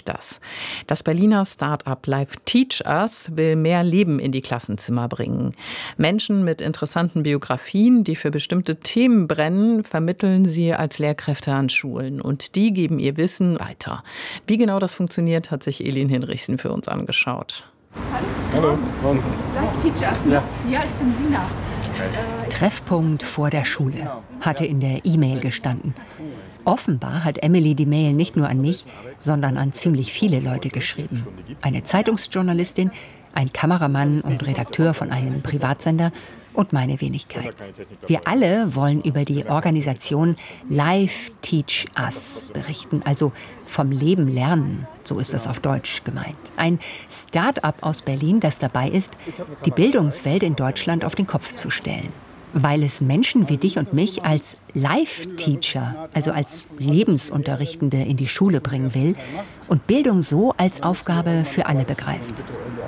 ermöglicht das. Das Berliner Start-up Live Teach Us will mehr Leben in die Klassenzimmer bringen. Menschen mit interessanten Biografien, die für bestimmte Themen brennen, vermitteln sie als Lehrkräfte an Schulen. Und die geben ihr Wissen weiter. Wie genau das funktioniert, hat sich Elin Hinrichsen für uns angeschaut. Hallo. Live Teach Us, ne? Ja, ich bin Sina. Treffpunkt vor der Schule, hatte in der E-Mail gestanden. Offenbar hat Emily die Mail nicht nur an mich, sondern an ziemlich viele Leute geschrieben. Eine Zeitungsjournalistin, ein Kameramann und Redakteur von einem Privatsender und meine Wenigkeit. Wir alle wollen über die Organisation Live Teach Us berichten, also vom Leben lernen, so ist das auf Deutsch gemeint. Ein Start-up aus Berlin, das dabei ist, die Bildungswelt in Deutschland auf den Kopf zu stellen. Weil es Menschen wie dich und mich als Live-Teacher, also als Lebensunterrichtende in die Schule bringen will und Bildung so als Aufgabe für alle begreift.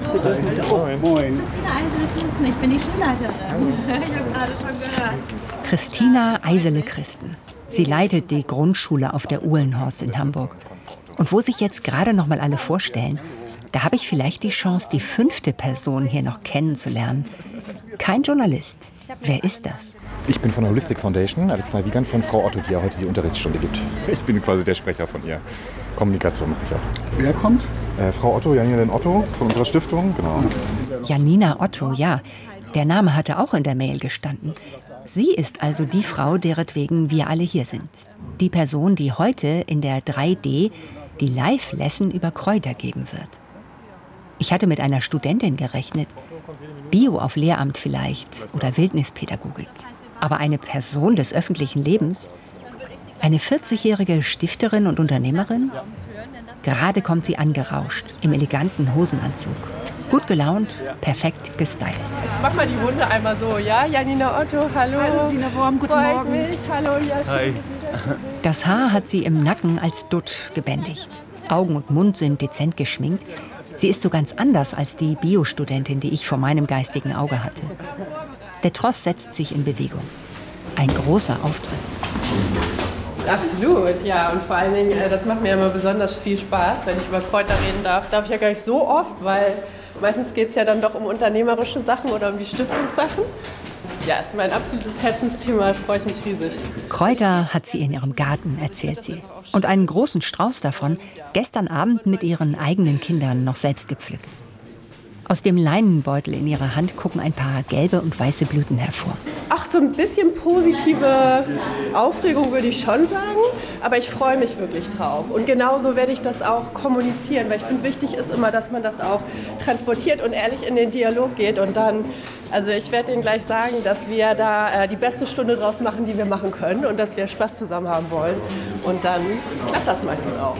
Moin. Ich bin die Schulleiterin. Ich habe gerade schon gehört. Christina Eisele-Christen. Sie leitet die Grundschule auf der Uhlenhorst in Hamburg. Und wo sich jetzt gerade noch mal alle vorstellen, da habe ich vielleicht die Chance, die 5. Person hier noch kennenzulernen. Kein Journalist. Wer ist das? Ich bin von der Holistic Foundation, Alexander Wiegand, von Frau Otto, die ja heute die Unterrichtsstunde gibt. Ich bin quasi der Sprecher von ihr. Kommunikation mache ich auch. Wer kommt? Frau Otto, Janina Otto von unserer Stiftung, genau. Janina Otto, ja. Der Name hatte auch in der Mail gestanden. Sie ist also die Frau, deretwegen wir alle hier sind. Die Person, die heute in der 3D die Live-Lesson über Kräuter geben wird. Ich hatte mit einer Studentin gerechnet. Bio auf Lehramt vielleicht oder Wildnispädagogik. Aber eine Person des öffentlichen Lebens? Eine 40-jährige Stifterin und Unternehmerin? Gerade kommt sie angerauscht, im eleganten Hosenanzug. Gut gelaunt, perfekt gestylt. Mach mal die Runde einmal so, ja? Janina Otto, hallo. Hallo Sina Worm, guten Freut Morgen. mich. Hallo, ja, Hi. Das Haar hat sie im Nacken als Dutt gebändigt. Augen und Mund sind dezent geschminkt. Sie ist so ganz anders als die Biostudentin, die ich vor meinem geistigen Auge hatte. Der Tross setzt sich in Bewegung. Ein großer Auftritt. Absolut, ja. Und vor allen Dingen, das macht mir immer besonders viel Spaß, wenn ich über Kräuter reden darf. Darf ich ja gar nicht so oft, weil meistens geht es ja dann doch um unternehmerische Sachen oder um die Stiftungssachen. Ja, ist mein absolutes Herzensthema, da freue ich mich riesig. Kräuter hat sie in ihrem Garten, erzählt sie. Und einen großen Strauß davon gestern Abend mit ihren eigenen Kindern noch selbst gepflückt. Aus dem Leinenbeutel in ihrer Hand gucken ein paar gelbe und weiße Blüten hervor. Ach, so ein bisschen positive Aufregung würde ich schon sagen, aber ich freue mich wirklich drauf. Und genauso werde ich das auch kommunizieren, weil ich finde, wichtig ist immer, dass man das auch transportiert und ehrlich in den Dialog geht. Und dann, also ich werde Ihnen gleich sagen, dass wir da die beste Stunde draus machen, die wir machen können und dass wir Spaß zusammen haben wollen. Und dann klappt das meistens auch.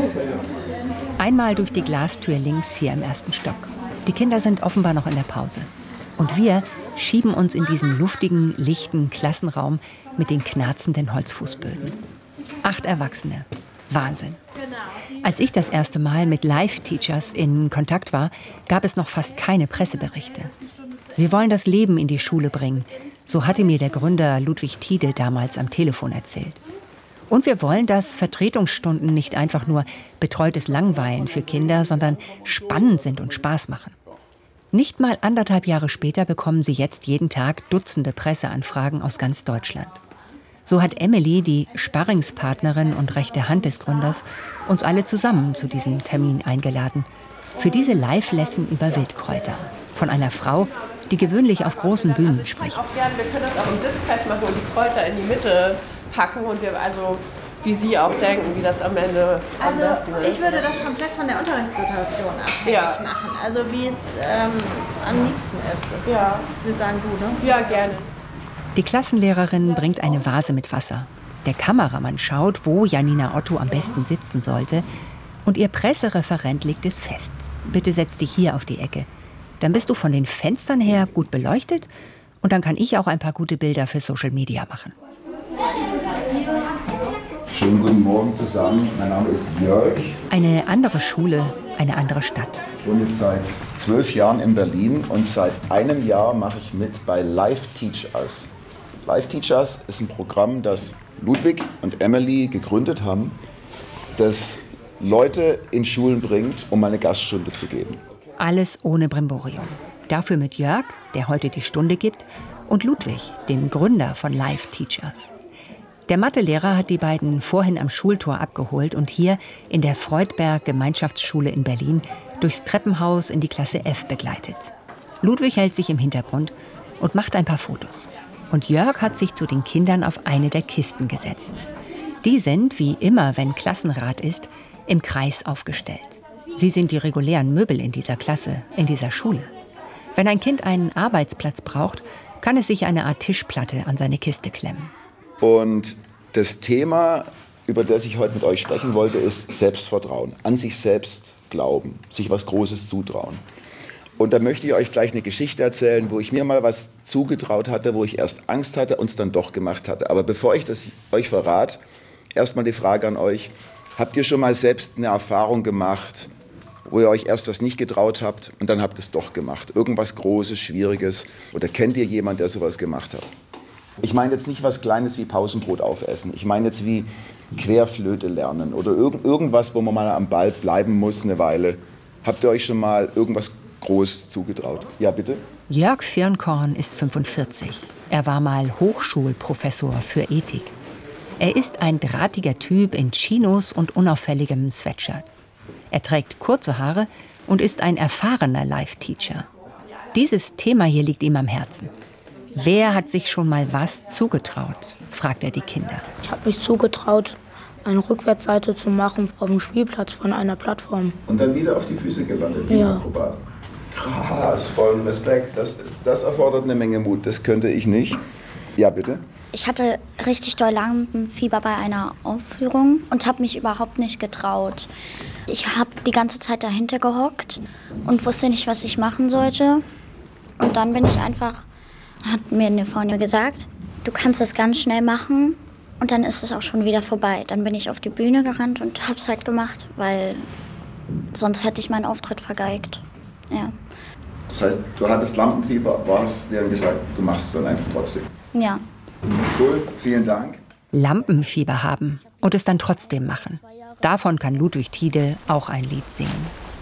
Einmal durch die Glastür links hier im 1. Stock. Die Kinder sind offenbar noch in der Pause. Und wir schieben uns in diesen luftigen, lichten Klassenraum mit den knarzenden Holzfußböden. 8 Erwachsene. Wahnsinn. Als ich das erste Mal mit Live-Teachers in Kontakt war, gab es noch fast keine Presseberichte. Wir wollen das Leben in die Schule bringen. So hatte mir der Gründer Ludwig Tiede damals am Telefon erzählt. Und wir wollen, dass Vertretungsstunden nicht einfach nur betreutes Langweilen für Kinder, sondern spannend sind und Spaß machen. Nicht mal 1,5 Jahre später bekommen sie jetzt jeden Tag Dutzende Presseanfragen aus ganz Deutschland. So hat Emily, die Sparringspartnerin und rechte Hand des Gründers, uns alle zusammen zu diesem Termin eingeladen. Für diese Live-Lesson über Wildkräuter. Von einer Frau, die gewöhnlich auf großen Bühnen spricht. Auch gerne, wir können das auch im Sitzkreis machen und die Kräuter in die Mitte packen und wir, also wie Sie auch denken, wie das am Ende am besten ist. Ich würde das komplett von der Unterrichtssituation abhängig machen. Also wie es am liebsten ist. Ja. Ich würde sagen, du, ne? Ja, gerne. Die Klassenlehrerin bringt eine Vase mit Wasser. Der Kameramann schaut, wo Janina Otto am besten sitzen sollte. Und ihr Pressereferent legt es fest. Bitte setz dich hier auf die Ecke. Dann bist du von den Fenstern her gut beleuchtet. Und dann kann ich auch ein paar gute Bilder für Social Media machen. Schönen guten Morgen zusammen. Mein Name ist Jörg. Eine andere Schule, eine andere Stadt. Ich wohne jetzt seit 12 Jahren in Berlin und seit einem Jahr mache ich mit bei Live Teach Us. Live Teach Us ist ein Programm, das Ludwig und Emily gegründet haben, das Leute in Schulen bringt, um eine Gaststunde zu geben. Alles ohne Brimborium. Dafür mit Jörg, der heute die Stunde gibt, und Ludwig, dem Gründer von Live Teachers. Der Mathelehrer hat die beiden vorhin am Schultor abgeholt und hier in der Freudberg-Gemeinschaftsschule in Berlin durchs Treppenhaus in die Klasse F begleitet. Ludwig hält sich im Hintergrund und macht ein paar Fotos. Und Jörg hat sich zu den Kindern auf eine der Kisten gesetzt. Die sind, wie immer, wenn Klassenrat ist, im Kreis aufgestellt. Sie sind die regulären Möbel in dieser Klasse, in dieser Schule. Wenn ein Kind einen Arbeitsplatz braucht, kann es sich eine Art Tischplatte an seine Kiste klemmen. Und das Thema, über das ich heute mit euch sprechen wollte, ist Selbstvertrauen. An sich selbst glauben, sich was Großes zutrauen. Und da möchte ich euch gleich eine Geschichte erzählen, wo ich mir mal was zugetraut hatte, wo ich erst Angst hatte und es dann doch gemacht hatte. Aber bevor ich das euch verrate, erstmal die Frage an euch. Habt ihr schon mal selbst eine Erfahrung gemacht, wo ihr euch erst was nicht getraut habt und dann habt es doch gemacht? Irgendwas Großes, Schwieriges? Oder kennt ihr jemanden, der sowas gemacht hat? Ich meine jetzt nicht was Kleines wie Pausenbrot aufessen. Ich meine jetzt wie Querflöte lernen oder irgendwas, wo man mal am Ball bleiben muss eine Weile. Habt ihr euch schon mal irgendwas Großes zugetraut? Ja, bitte? Jörg Firnkorn ist 45. Er war mal Hochschulprofessor für Ethik. Er ist ein drahtiger Typ in Chinos und unauffälligem Sweatshirt. Er trägt kurze Haare und ist ein erfahrener Live-Teacher. Dieses Thema hier liegt ihm am Herzen. Wer hat sich schon mal was zugetraut, fragt er die Kinder. Ich habe mich zugetraut, eine Rückwärtsseite zu machen auf dem Spielplatz von einer Plattform. Und dann wieder auf die Füße gelandet, wie ja. ein Akrobat. Krass, vollen Respekt. Das erfordert eine Menge Mut, das könnte ich nicht. Ja, bitte? Ich hatte richtig doll Lampenfieber bei einer Aufführung und habe mich überhaupt nicht getraut. Ich habe die ganze Zeit dahinter gehockt und wusste nicht, was ich machen sollte. Und dann bin ich einfach, hat mir eine Freundin gesagt, du kannst es ganz schnell machen und dann ist es auch schon wieder vorbei. Dann bin ich auf die Bühne gerannt und habe es halt gemacht, weil sonst hätte ich meinen Auftritt vergeigt. Ja. Das heißt, du hattest Lampenfieber, aber hast dir dann gesagt, du machst es dann einfach trotzdem. Ja. Cool, vielen Dank. Lampenfieber haben und es dann trotzdem machen. Davon kann Ludwig Tiede auch ein Lied singen.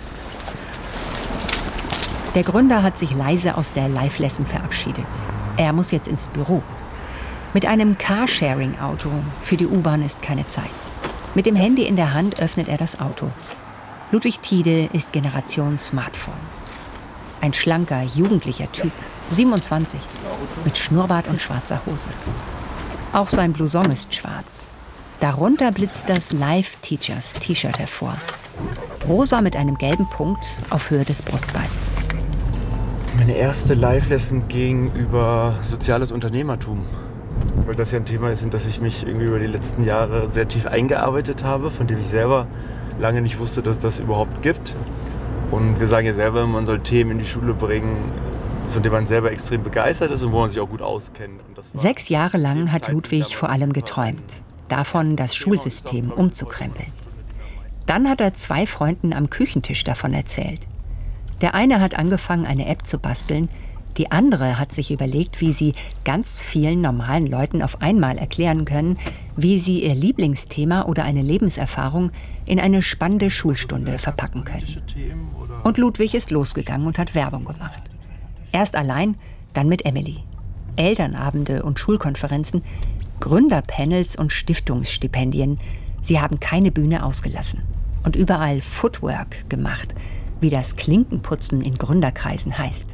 Der Gründer hat sich leise aus der Live-Lesson verabschiedet. Er muss jetzt ins Büro. Mit einem Carsharing-Auto. Für die U-Bahn ist keine Zeit. Mit dem Handy in der Hand öffnet er das Auto. Ludwig Tiede ist Generation Smartphone. Ein schlanker, jugendlicher Typ, 27, mit Schnurrbart und schwarzer Hose. Auch sein Blouson ist schwarz. Darunter blitzt das Live Teachers T-Shirt hervor. Rosa mit einem gelben Punkt auf Höhe des Brustbeins. Meine erste Live-Lesson ging über soziales Unternehmertum. Weil das ja ein Thema ist, in das ich mich irgendwie über die letzten Jahre sehr tief eingearbeitet habe, von dem ich selber lange nicht wusste, dass es das überhaupt gibt. Und wir sagen ja selber, man soll Themen in die Schule bringen, von denen man selber extrem begeistert ist und wo man sich auch gut auskennt. 6 Jahre lang hat Ludwig vor allem geträumt, davon das Schulsystem umzukrempeln. Dann hat er 2 Freunden am Küchentisch davon erzählt. Der eine hat angefangen, eine App zu basteln, die andere hat sich überlegt, wie sie ganz vielen normalen Leuten auf einmal erklären können, wie sie ihr Lieblingsthema oder eine Lebenserfahrung in eine spannende Schulstunde verpacken können. Und Ludwig ist losgegangen und hat Werbung gemacht. Erst allein, dann mit Emily. Elternabende und Schulkonferenzen, Gründerpanels und Stiftungsstipendien. Sie haben keine Bühne ausgelassen. Und überall Footwork gemacht, wie das Klinkenputzen in Gründerkreisen heißt.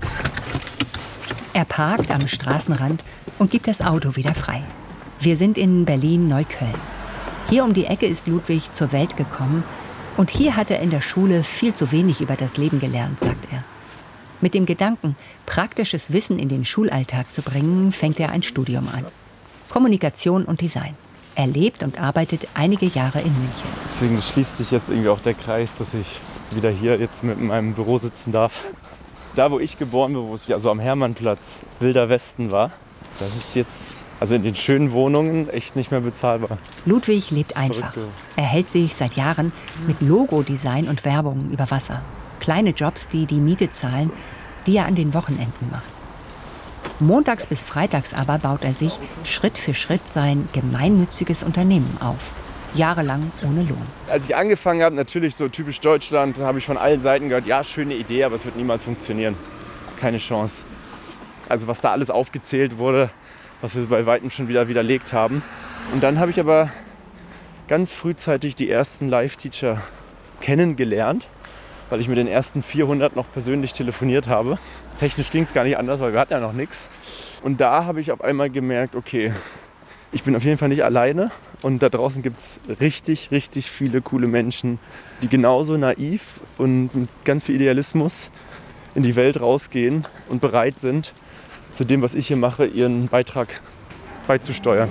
Er parkt am Straßenrand und gibt das Auto wieder frei. Wir sind in Berlin-Neukölln. Hier um die Ecke ist Ludwig zur Welt gekommen und hier hat er in der Schule viel zu wenig über das Leben gelernt, sagt er. Mit dem Gedanken, praktisches Wissen in den Schulalltag zu bringen, fängt er ein Studium an. Kommunikation und Design. Er lebt und arbeitet einige Jahre in München. Deswegen schließt sich jetzt irgendwie auch der Kreis, dass ich wieder hier jetzt mit meinem Büro sitzen darf. Da, wo ich geboren bin, wo es also am Hermannplatz Wilder Westen war, das ist jetzt also in den schönen Wohnungen echt nicht mehr bezahlbar. Ludwig lebt einfach. Er hält sich seit Jahren mit Logodesign und Werbung über Wasser. Kleine Jobs, die die Miete zahlen, die er an den Wochenenden macht. Montags bis freitags aber baut er sich Schritt für Schritt sein gemeinnütziges Unternehmen auf. jahrelang ohne Lohn. Als ich angefangen habe, natürlich so typisch Deutschland, habe ich von allen Seiten gehört, ja, schöne Idee, aber es wird niemals funktionieren. Keine Chance. Also was da alles aufgezählt wurde, was wir bei weitem schon wieder widerlegt haben. Und dann habe ich aber ganz frühzeitig die ersten Live-Teacher kennengelernt, weil ich mit den ersten 400 noch persönlich telefoniert habe. Technisch ging es gar nicht anders, weil wir hatten ja noch nichts. Und da habe ich auf einmal gemerkt, okay, ich bin auf jeden Fall nicht alleine. Und da draußen gibt es richtig, richtig viele coole Menschen, die genauso naiv und mit ganz viel Idealismus in die Welt rausgehen und bereit sind, zu dem, was ich hier mache, ihren Beitrag beizusteuern.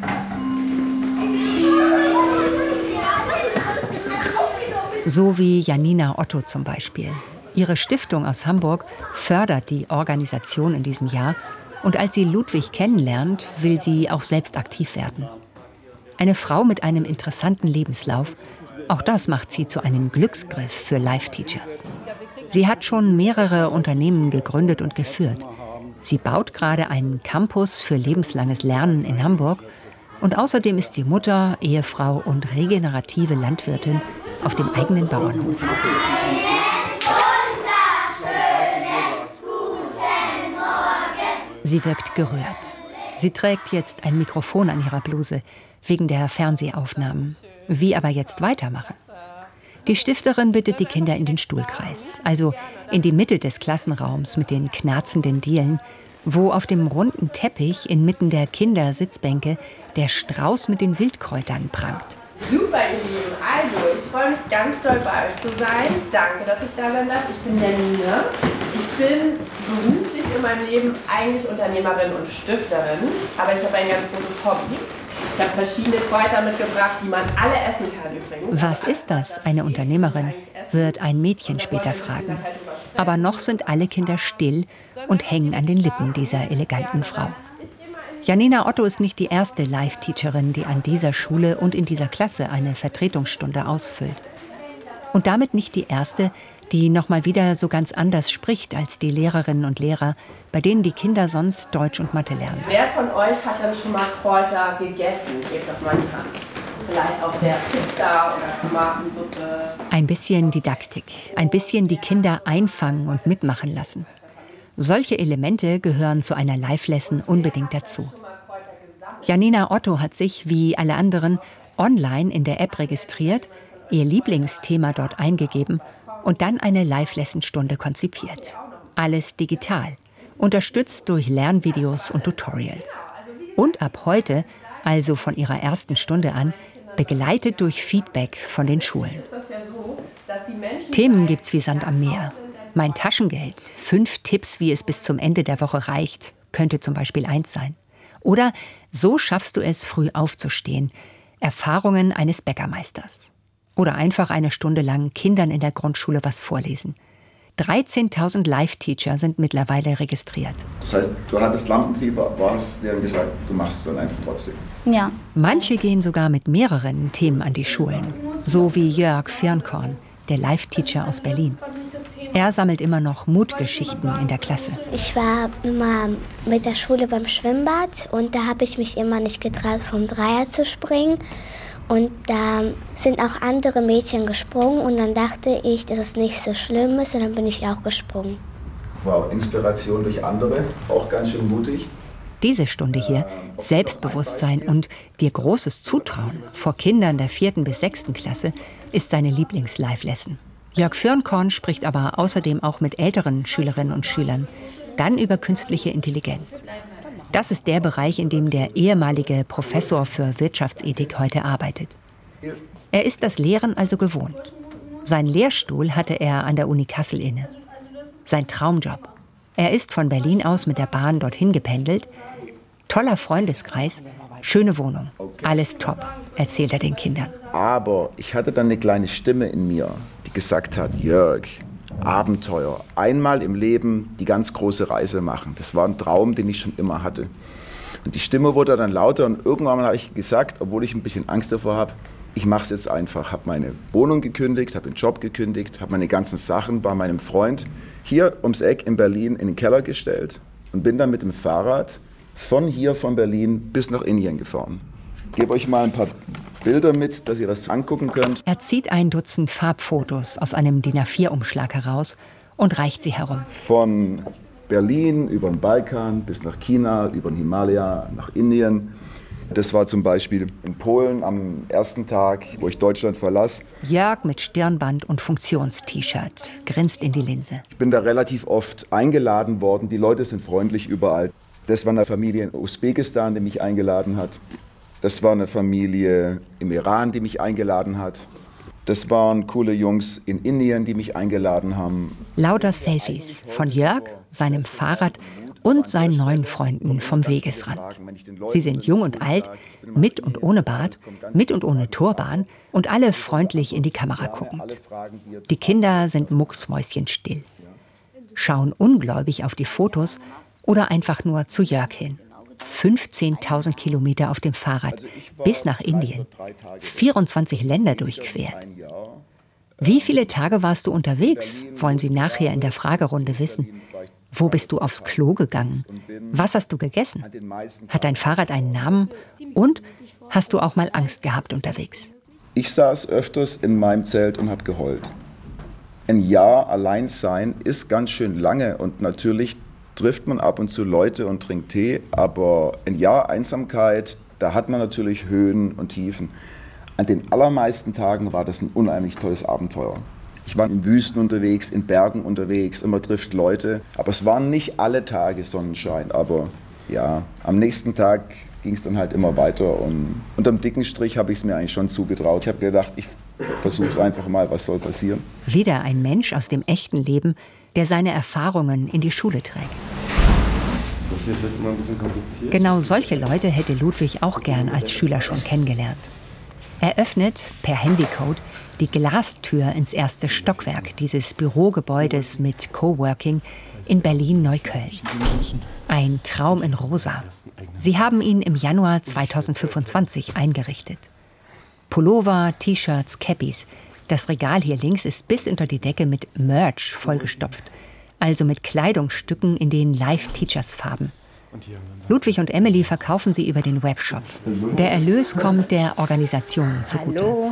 So wie Janina Otto zum Beispiel. Ihre Stiftung aus Hamburg fördert die Organisation in diesem Jahr. Und als sie Ludwig kennenlernt, will sie auch selbst aktiv werden. Eine Frau mit einem interessanten Lebenslauf. Auch das macht sie zu einem Glücksgriff für Live-Teachers. Sie hat schon mehrere Unternehmen gegründet und geführt. Sie baut gerade einen Campus für lebenslanges Lernen in Hamburg. Und außerdem ist sie Mutter, Ehefrau und regenerative Landwirtin auf dem eigenen Bauernhof. Sie wirkt gerührt. Sie trägt jetzt ein Mikrofon an ihrer Bluse, wegen der Fernsehaufnahmen. Wie aber jetzt weitermachen? Die Stifterin bittet die Kinder in den Stuhlkreis, also in die Mitte des Klassenraums mit den knarzenden Dielen, wo auf dem runden Teppich inmitten der Kindersitzbänke der Strauß mit den Wildkräutern prangt. Super, ihr Lieben. Also, ich freue mich ganz doll bei euch zu sein. Danke, dass ich da sein darf. Ich bin Janina. Ich bin beruflich in meinem Leben eigentlich Unternehmerin und Stifterin, aber ich habe ein ganz großes Hobby. Ich habe verschiedene Kräuter mitgebracht, die man alle essen kann übrigens. Was ist das, eine Unternehmerin, wird ein Mädchen später fragen. Aber noch sind alle Kinder still und hängen an den Lippen dieser eleganten Frau. Janina Otto ist nicht die erste Live-Teacherin, die an dieser Schule und in dieser Klasse eine Vertretungsstunde ausfüllt. Und damit nicht die erste, die noch mal wieder so ganz anders spricht als die Lehrerinnen und Lehrer, bei denen die Kinder sonst Deutsch und Mathe lernen. Wer von euch hat dann schon mal Kräuter gegessen? Gebt doch mal die Hand. Vielleicht auf der Pizza oder Tomatensuppe. Ein bisschen Didaktik, ein bisschen die Kinder einfangen und mitmachen lassen. Solche Elemente gehören zu einer Live-Lesson unbedingt dazu. Janina Otto hat sich, wie alle anderen, online in der App registriert, ihr Lieblingsthema dort eingegeben und dann eine Live-Lesson-Stunde konzipiert. Alles digital, unterstützt durch Lernvideos und Tutorials. Und ab heute, also von ihrer ersten Stunde an, begleitet durch Feedback von den Schulen. Themen gibt's wie Sand am Meer. Mein Taschengeld, 5 Tipps, wie es bis zum Ende der Woche reicht, könnte zum Beispiel 1 sein. Oder so schaffst du es, früh aufzustehen. Erfahrungen eines Bäckermeisters. Oder einfach eine Stunde lang Kindern in der Grundschule was vorlesen. 13.000 Live-Teacher sind mittlerweile registriert. Das heißt, du hattest Lampenfieber, aber hast dir gesagt, du machst es dann einfach trotzdem. Ja. Manche gehen sogar mit mehreren Themen an die Schulen. So wie Jörg Firnkorn, der Live-Teacher aus Berlin. Er sammelt immer noch Mutgeschichten in der Klasse. Ich war immer mit der Schule beim Schwimmbad und da habe ich mich immer nicht getraut, vom Dreier zu springen. Und da sind auch andere Mädchen gesprungen und dann dachte ich, dass es nicht so schlimm ist und dann bin ich auch gesprungen. Wow, Inspiration durch andere, auch ganz schön mutig. Diese Stunde hier, Selbstbewusstsein und dir Großes zutrauen vor Kindern der 4. bis 6. Klasse, ist seine Lieblings-Live-Lesson. Jörg Firnkorn spricht aber außerdem auch mit älteren Schülerinnen und Schülern, dann über künstliche Intelligenz. Das ist der Bereich, in dem der ehemalige Professor für Wirtschaftsethik heute arbeitet. Er ist das Lehren also gewohnt. Seinen Lehrstuhl hatte er an der Uni Kassel inne. Sein Traumjob. Er ist von Berlin aus mit der Bahn dorthin gependelt. Toller Freundeskreis, schöne Wohnung, alles top, erzählt er den Kindern. Aber ich hatte dann eine kleine Stimme in mir, die gesagt hat, Jörg, Abenteuer, einmal im Leben die ganz große Reise machen. Das war ein Traum, den ich schon immer hatte. Und die Stimme wurde dann lauter und irgendwann habe ich gesagt, obwohl ich ein bisschen Angst davor habe, ich mache es jetzt einfach. Habe meine Wohnung gekündigt, habe den Job gekündigt, habe meine ganzen Sachen bei meinem Freund hier ums Eck in Berlin in den Keller gestellt und bin dann mit dem Fahrrad von Berlin bis nach Indien gefahren. Ich gebe euch mal ein paar Bilder mit, dass ihr das angucken könnt. Er zieht ein Dutzend Farbfotos aus einem DIN A4-Umschlag heraus und reicht sie herum. Von Berlin über den Balkan bis nach China, über den Himalaya, nach Indien. Das war zum Beispiel in Polen am ersten Tag, wo ich Deutschland verlasse. Jörg mit Stirnband und Funktions-T-Shirt grinst in die Linse. Ich bin da relativ oft eingeladen worden. Die Leute sind freundlich überall. Das war eine Familie in Usbekistan, die mich eingeladen hat. Das war eine Familie im Iran, die mich eingeladen hat. Das waren coole Jungs in Indien, die mich eingeladen haben. Lauter Selfies von Jörg, seinem Fahrrad und seinen neuen Freunden vom Wegesrand. Sie sind jung und alt, mit und ohne Bart, mit und ohne Turban und alle freundlich in die Kamera guckend. Die Kinder sind mucksmäuschenstill, schauen ungläubig auf die Fotos oder einfach nur zu Jörg hin. 15.000 Kilometer auf dem Fahrrad bis nach Indien, 24 Länder durchquert. Wie viele Tage warst du unterwegs, wollen sie nachher in der Fragerunde wissen. Wo bist du aufs Klo gegangen? Was hast du gegessen? Hat dein Fahrrad einen Namen? Und hast du auch mal Angst gehabt unterwegs? Ich saß öfters in meinem Zelt und habe geheult. Ein Jahr allein sein ist ganz schön lange und natürlich trifft man ab und zu Leute und trinkt Tee, aber ein Jahr Einsamkeit, da hat man natürlich Höhen und Tiefen. An den allermeisten Tagen war das ein unheimlich tolles Abenteuer. Ich war in Wüsten unterwegs, in Bergen unterwegs, und man trifft Leute. Aber es waren nicht alle Tage Sonnenschein. Aber ja, am nächsten Tag ging es dann halt immer weiter. Und unterm dicken Strich habe ich es mir eigentlich schon zugetraut. Ich habe gedacht, ich versuche es einfach mal, was soll passieren. Wieder ein Mensch aus dem echten Leben, der seine Erfahrungen in die Schule trägt. Das hier ist jetzt immer ein bisschen kompliziert. Genau solche Leute hätte Ludwig auch gern als Schüler schon kennengelernt. Er öffnet per Handycode die Glastür ins erste Stockwerk dieses Bürogebäudes mit Coworking in Berlin-Neukölln. Ein Traum in Rosa. Sie haben ihn im Januar 2025 eingerichtet. Pullover, T-Shirts, Cappies. Das Regal hier links ist bis unter die Decke mit Merch vollgestopft. Also mit Kleidungsstücken in den Live-Teachers-Farben. Ludwig und Emily verkaufen sie über den Webshop. Der Erlös kommt der Organisation zugute. Hallo.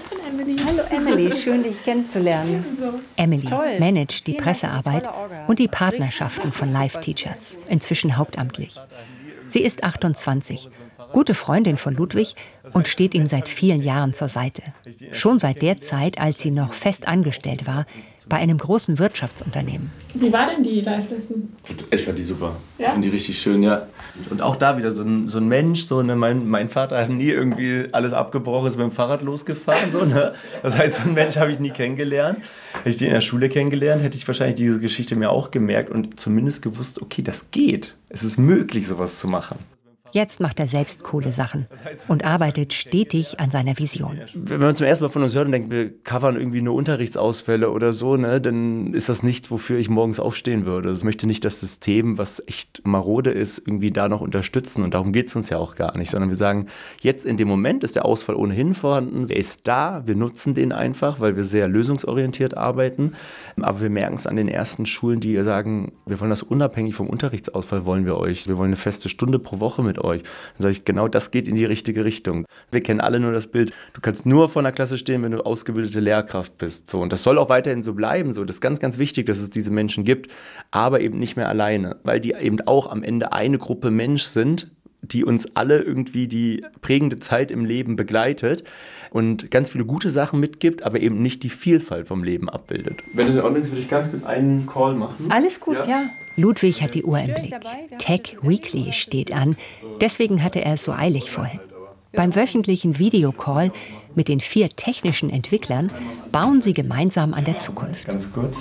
Hallo Emily, schön dich kennenzulernen. Emily managt die Pressearbeit und die Partnerschaften von Live Teachers, inzwischen hauptamtlich. Sie ist 28, gute Freundin von Ludwig und steht ihm seit vielen Jahren zur Seite. Schon seit der Zeit, als sie noch fest angestellt war, bei einem großen Wirtschaftsunternehmen. Wie war denn die Live-Lesson? Ich fand die super. Ja? Ich fand die richtig schön, ja. Und auch da wieder so ein Mensch, so, ne? Mein Vater hat nie irgendwie alles abgebrochen, ist mit dem Fahrrad losgefahren. So, ne? Das heißt, so einen Mensch habe ich nie kennengelernt. Hätte ich den in der Schule kennengelernt, hätte ich wahrscheinlich diese Geschichte mir auch gemerkt und zumindest gewusst, okay, das geht. Es ist möglich, sowas zu machen. Jetzt macht er selbst coole Sachen und arbeitet stetig an seiner Vision. Wenn man zum ersten Mal von uns hört und denkt, wir covern irgendwie nur Unterrichtsausfälle oder so, ne, dann ist das nichts, wofür ich morgens aufstehen würde. Ich möchte nicht das System, was echt marode ist, irgendwie da noch unterstützen. Und darum geht es uns ja auch gar nicht, sondern wir sagen, jetzt in dem Moment ist der Ausfall ohnehin vorhanden. Er ist da, wir nutzen den einfach, weil wir sehr lösungsorientiert arbeiten. Aber wir merken es an den ersten Schulen, die sagen, wir wollen das unabhängig vom Unterrichtsausfall, wollen wir euch. Wir wollen eine feste Stunde pro Woche mit euch. Dann sage ich, genau das geht in die richtige Richtung. Wir kennen alle nur das Bild, du kannst nur vor einer Klasse stehen, wenn du ausgebildete Lehrkraft bist. So, und das soll auch weiterhin so bleiben. So. Das ist ganz, ganz wichtig, dass es diese Menschen gibt, aber eben nicht mehr alleine, weil die eben auch am Ende eine Gruppe Mensch sind, die uns alle irgendwie die prägende Zeit im Leben begleitet und ganz viele gute Sachen mitgibt, aber eben nicht die Vielfalt vom Leben abbildet. Wenn du in Ordnung ist, würde ich ganz kurz einen Call machen. Alles gut, ja. Ludwig hat die Uhr im Blick. Tech Weekly steht an, deswegen hatte er es so eilig vorhin. Beim wöchentlichen Videocall mit den 4 technischen Entwicklern bauen sie gemeinsam an der Zukunft. Ganz kurz.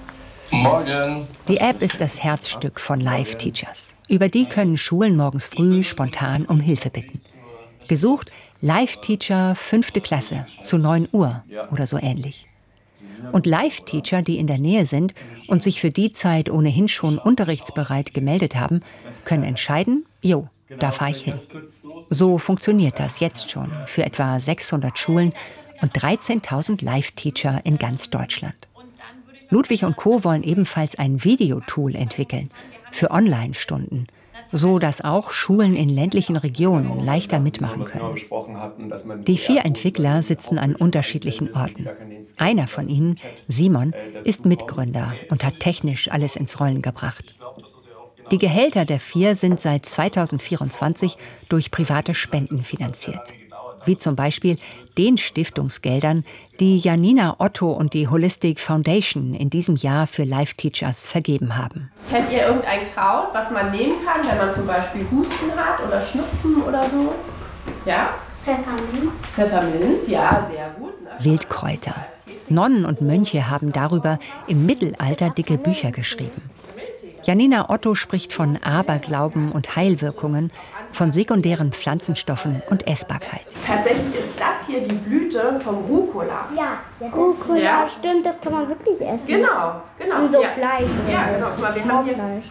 Morgen. Die App ist das Herzstück von Live Teachers. Über die können Schulen morgens früh spontan um Hilfe bitten. Gesucht Live Teacher 5. Klasse zu 9 Uhr oder so ähnlich. Und Live-Teacher, die in der Nähe sind und sich für die Zeit ohnehin schon unterrichtsbereit gemeldet haben, können entscheiden, jo, da fahre ich hin. So funktioniert das jetzt schon für etwa 600 Schulen und 13.000 Live-Teacher in ganz Deutschland. Ludwig und Co. wollen ebenfalls ein Videotool entwickeln für Online-Stunden, so dass auch Schulen in ländlichen Regionen leichter mitmachen können. Die 4 Entwickler sitzen an unterschiedlichen Orten. Einer von ihnen, Simon, ist Mitgründer und hat technisch alles ins Rollen gebracht. Die Gehälter der 4 sind seit 2024 durch private Spenden finanziert. Wie zum Beispiel den Stiftungsgeldern, die Janina Otto und die Holistic Foundation in diesem Jahr für Life Teachers vergeben haben. Kennt ihr irgendein Kraut, was man nehmen kann, wenn man zum Beispiel Husten hat oder Schnupfen oder so? Ja? Pfefferminz. Pfefferminz, ja, sehr gut. Wildkräuter. Nonnen und Mönche haben darüber im Mittelalter dicke Bücher geschrieben. Janina Otto spricht von Aberglauben und Heilwirkungen, von sekundären Pflanzenstoffen und Essbarkeit. Tatsächlich ist das hier die Blüte vom Rucola. Ja, Rucola, ja. Stimmt, das kann man wirklich essen. Genau. Und so Fleisch. Ja, genau. Guck mal, wir haben hier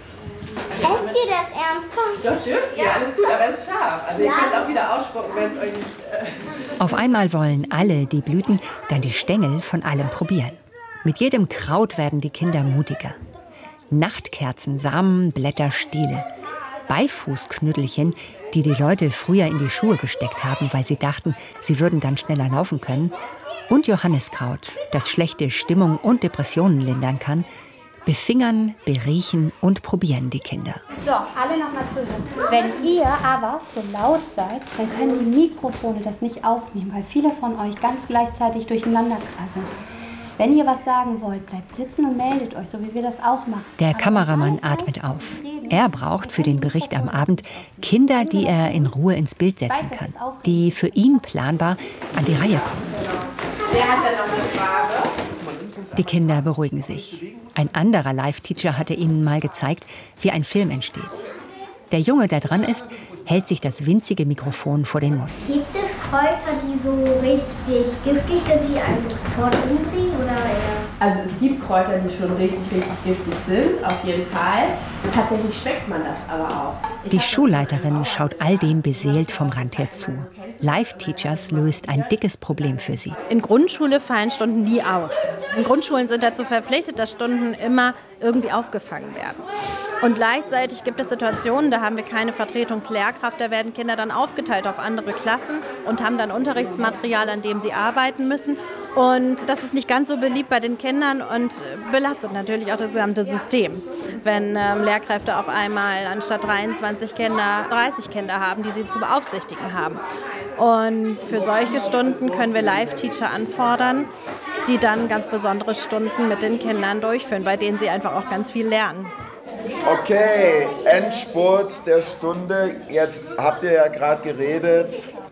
Esst ihr das ernsthaft? Das dürft ihr, alles gut, aber es ist scharf. Also ihr könnt es auch wieder ausspucken, wenn es euch nicht... Auf einmal wollen alle die Blüten, dann die Stängel von allem probieren. Mit jedem Kraut werden die Kinder mutiger. Nachtkerzen, Samen, Blätter, Stiele. Beifußknüttelchen, die die Leute früher in die Schuhe gesteckt haben, weil sie dachten, sie würden dann schneller laufen können. Und Johanniskraut, das schlechte Stimmung und Depressionen lindern kann, befingern, beriechen und probieren die Kinder. So, alle noch mal zuhören. Wenn ihr aber so laut seid, dann können die Mikrofone das nicht aufnehmen, weil viele von euch ganz gleichzeitig durcheinander quasseln. Wenn ihr was sagen wollt, bleibt sitzen und meldet euch, so wie wir das auch machen. Der Kameramann atmet auf. Er braucht für den Bericht am Abend Kinder, die er in Ruhe ins Bild setzen kann, die für ihn planbar an die Reihe kommen. Wer hat denn noch eine Frage? Die Kinder beruhigen sich. Ein anderer Live-Teacher hatte ihnen mal gezeigt, wie ein Film entsteht. Der Junge, der dran ist, hält sich das winzige Mikrofon vor den Mund. Gibt es Kräuter, die so richtig giftig sind, die einen sofort umbringen? Oder eher? Also es gibt Kräuter, die schon richtig giftig sind, auf jeden Fall. Tatsächlich schmeckt man das aber auch. Die Schulleiterin schaut all dem beseelt vom Rand her zu. Life Teachers löst ein dickes Problem für sie. In Grundschule fallen Stunden nie aus. In Grundschulen sind dazu verpflichtet, dass Stunden immer irgendwie aufgefangen werden. Und gleichzeitig gibt es Situationen, da haben wir keine Vertretungslehrkraft, da werden Kinder dann aufgeteilt auf andere Klassen und haben dann Unterrichtsmaterial, an dem sie arbeiten müssen. Und das ist nicht ganz so beliebt bei den Kindern und belastet natürlich auch das gesamte System. Wenn Lehrkräfte auf einmal anstatt 23 Kinder 30 Kinder haben, die sie zu beaufsichtigen haben. Und für solche Stunden können wir Live-Teacher anfordern, die dann ganz besondere Stunden mit den Kindern durchführen, bei denen sie einfach auch ganz viel lernen. Okay, Endspurt der Stunde. Jetzt habt ihr ja gerade geredet.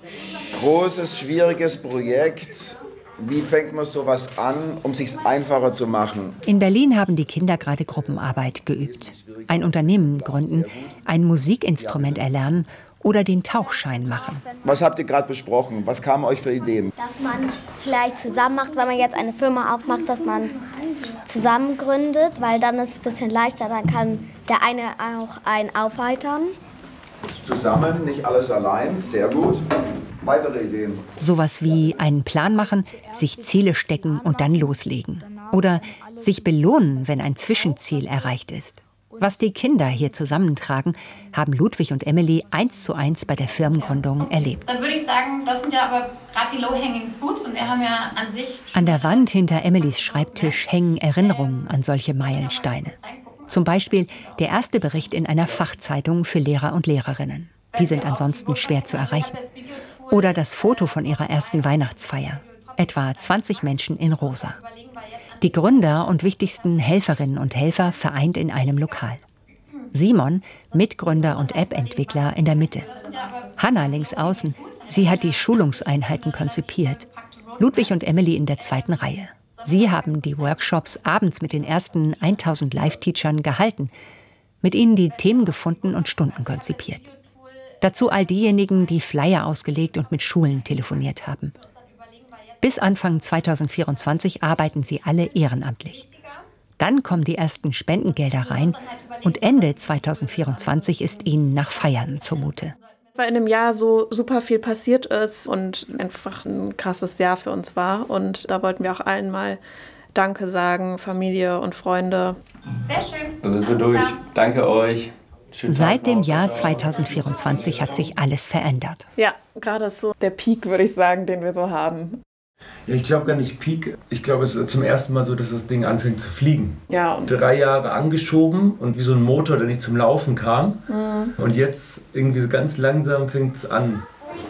Großes, schwieriges Projekt. Wie fängt man sowas an, um es sich einfacher zu machen? In Berlin haben die Kinder gerade Gruppenarbeit geübt. Ein Unternehmen gründen, ein Musikinstrument erlernen oder den Tauchschein machen. Was habt ihr gerade besprochen? Was kamen euch für Ideen? Dass man es vielleicht zusammen macht, wenn man jetzt eine Firma aufmacht, dass man es zusammen gründet, weil dann ist es ein bisschen leichter, dann kann der eine auch einen aufheitern. Zusammen, nicht alles allein, sehr gut. Weitere Ideen? Sowas wie einen Plan machen, sich Ziele stecken und dann loslegen. Oder sich belohnen, wenn ein Zwischenziel erreicht ist. Was die Kinder hier zusammentragen, haben Ludwig und Emily 1:1 bei der Firmengründung erlebt. Dann würde ich sagen, das sind ja aber gerade die low-hanging fruits und wir haben ja an sich... An der Wand hinter Emilys Schreibtisch hängen Erinnerungen an solche Meilensteine. Zum Beispiel der erste Bericht in einer Fachzeitung für Lehrer und Lehrerinnen. Die sind ansonsten schwer zu erreichen. Oder das Foto von ihrer ersten Weihnachtsfeier. Etwa 20 Menschen in rosa. Die Gründer und wichtigsten Helferinnen und Helfer vereint in einem Lokal. Simon, Mitgründer und App-Entwickler, in der Mitte. Hanna links außen, sie hat die Schulungseinheiten konzipiert. Ludwig und Emily in der zweiten Reihe. Sie haben die Workshops abends mit den ersten 1000 Live-Teachern gehalten, mit ihnen die Themen gefunden und Stunden konzipiert. Dazu all diejenigen, die Flyer ausgelegt und mit Schulen telefoniert haben. Bis Anfang 2024 arbeiten sie alle ehrenamtlich. Dann kommen die ersten Spendengelder rein und Ende 2024 ist ihnen nach Feiern zumute. Weil in einem Jahr so super viel passiert ist und einfach ein krasses Jahr für uns war. Und da wollten wir auch allen mal Danke sagen, Familie und Freunde. Sehr schön. Da sind wir durch. Danke euch. Seit dem Jahr 2024 hat sich alles verändert. Ja, gerade ist so der Peak, würde ich sagen, den wir so haben. Ja, ich glaube gar nicht Peak. Ich glaube, es ist zum ersten Mal so, dass das Ding anfängt zu fliegen. Ja. Und 3 Jahre angeschoben und wie so ein Motor, der nicht zum Laufen kam. Mhm. Und jetzt irgendwie so ganz langsam fängt es an.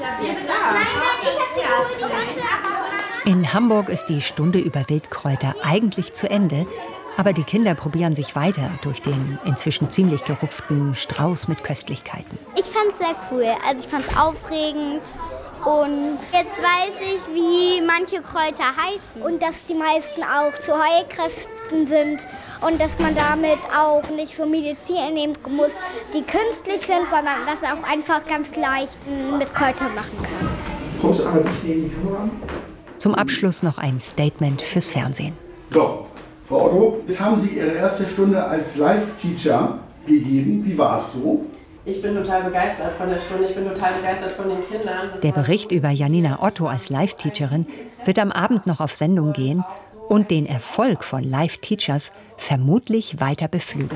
In Hamburg ist die Stunde über Wildkräuter eigentlich zu Ende. Aber die Kinder probieren sich weiter durch den inzwischen ziemlich gerupften Strauß mit Köstlichkeiten. Ich fand's sehr cool. Also ich fand's aufregend. Und jetzt weiß ich, wie manche Kräuter heißen. Und dass die meisten auch zu Heilkräften sind. Und dass man damit auch nicht so Medizin nehmen muss, die künstlich sind, sondern dass er auch einfach ganz leicht mit Kräutern machen kann. Kommst du einmal gegen die Kamera an? Zum Abschluss noch ein Statement fürs Fernsehen. So, Frau Otto, jetzt haben Sie Ihre erste Stunde als Live-Teacher gegeben. Wie war es so? Ich bin total begeistert von der Stunde, ich bin total begeistert von den Kindern. Der Bericht über Janina Otto als Live-Teacherin wird am Abend noch auf Sendung gehen und den Erfolg von Live-Teachers vermutlich weiter beflügeln.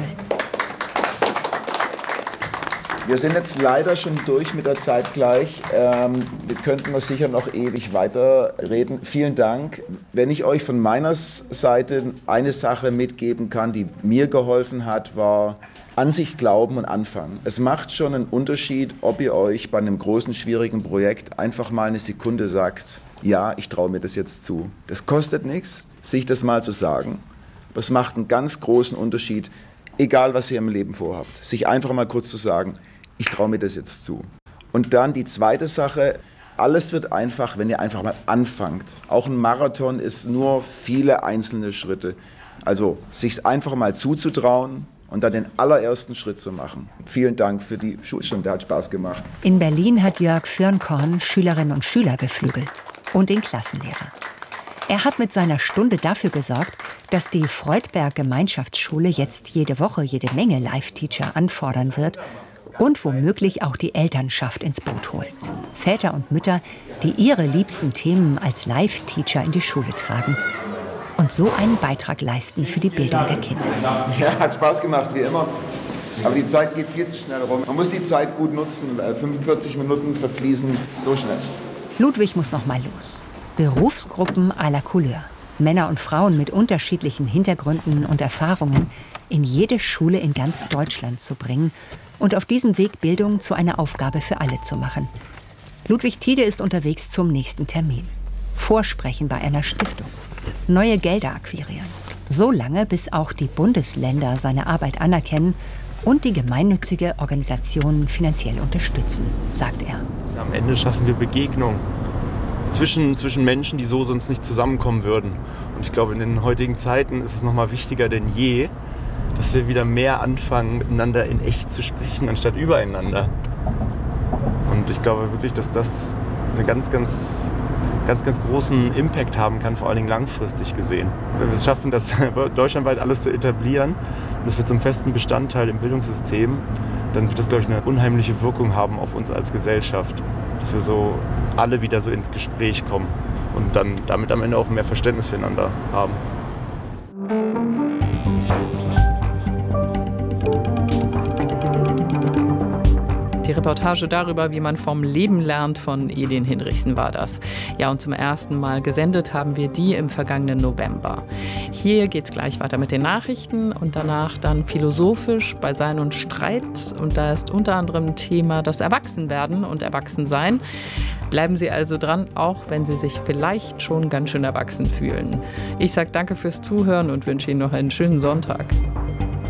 Wir sind jetzt leider schon durch mit der Zeit gleich. Wir könnten noch sicher noch ewig weiterreden. Vielen Dank. Wenn ich euch von meiner Seite eine Sache mitgeben kann, die mir geholfen hat, war an sich glauben und anfangen. Es macht schon einen Unterschied, ob ihr euch bei einem großen, schwierigen Projekt einfach mal eine Sekunde sagt, ja, ich traue mir das jetzt zu. Das kostet nichts, sich das mal zu sagen. Aber es macht einen ganz großen Unterschied, egal was ihr im Leben vorhabt, sich einfach mal kurz zu sagen, ich traue mir das jetzt zu. Und dann die zweite Sache, alles wird einfach, wenn ihr einfach mal anfangt. Auch ein Marathon ist nur viele einzelne Schritte. Also sich einfach mal zuzutrauen und dann den allerersten Schritt zu machen. Vielen Dank für die Schulstunde, hat Spaß gemacht. In Berlin hat Jörg Firnkorn Schülerinnen und Schüler beflügelt und den Klassenlehrer. Er hat mit seiner Stunde dafür gesorgt, dass die Freudberg-Gemeinschaftsschule jetzt jede Woche jede Menge Live-Teacher anfordern wird und womöglich auch die Elternschaft ins Boot holt. Väter und Mütter, die ihre liebsten Themen als Live-Teacher in die Schule tragen und so einen Beitrag leisten für die Bildung der Kinder. Ja, hat Spaß gemacht, wie immer. Aber die Zeit geht viel zu schnell rum. Man muss die Zeit gut nutzen. 45 Minuten verfließen so schnell. Ludwig muss noch mal los. Berufsgruppen à la Couleur. Männer und Frauen mit unterschiedlichen Hintergründen und Erfahrungen in jede Schule in ganz Deutschland zu bringen und auf diesem Weg Bildung zu einer Aufgabe für alle zu machen. Ludwig Tiede ist unterwegs zum nächsten Termin. Vorsprechen bei einer Stiftung. Neue Gelder akquirieren. So lange, bis auch die Bundesländer seine Arbeit anerkennen und die gemeinnützige Organisationen finanziell unterstützen, sagt er. Am Ende schaffen wir Begegnung zwischen Menschen, die so sonst nicht zusammenkommen würden. Und ich glaube, in den heutigen Zeiten ist es noch mal wichtiger denn je, dass wir wieder mehr anfangen, miteinander in echt zu sprechen, anstatt übereinander. Und ich glaube wirklich, dass das einen ganz großen Impact haben kann, vor allen Dingen langfristig gesehen. Wenn wir es schaffen, das deutschlandweit alles zu etablieren und es wird zum festen Bestandteil im Bildungssystem, dann wird das, glaube ich, eine unheimliche Wirkung haben auf uns als Gesellschaft. Dass wir so alle wieder so ins Gespräch kommen und dann damit am Ende auch mehr Verständnis füreinander haben. Die Reportage darüber, wie man vom Leben lernt, von Edin Hinrichsen war das. Ja, und zum ersten Mal gesendet haben wir die im vergangenen November. Hier geht's gleich weiter mit den Nachrichten und danach dann philosophisch bei Sein und Streit. Und da ist unter anderem Thema das Erwachsenwerden und Erwachsensein. Bleiben Sie also dran, auch wenn Sie sich vielleicht schon ganz schön erwachsen fühlen. Ich sage danke fürs Zuhören und wünsche Ihnen noch einen schönen Sonntag.